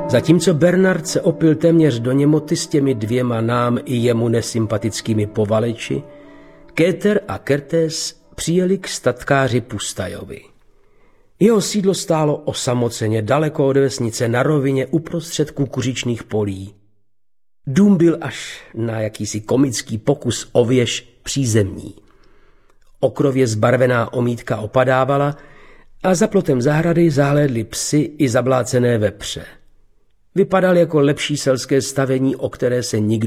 Zatímco Bernard se opil téměř do němoty s těmi dvěma nám i jemu nesympatickými povaleči, Kéter a Kertész přijeli k statkáři Pustajovi. Jeho sídlo stálo osamoceně daleko od vesnice na rovině uprostřed kukuřičných polí. Dům byl až na jakýsi komický pokus o věž přízemní. Okrově zbarvená omítka opadávala a za plotem zahrady zahlédli psi i zablácené vepře. Vypadal jako lepší selské stavení, o které se nikdo